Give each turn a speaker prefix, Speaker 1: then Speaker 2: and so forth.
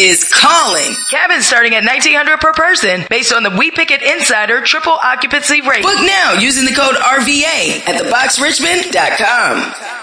Speaker 1: is calling.
Speaker 2: Cabins starting at $1,900 per person based on the We Pick It Insider triple occupancy rate.
Speaker 1: Book now using the code RVA at theboxrichmond.com.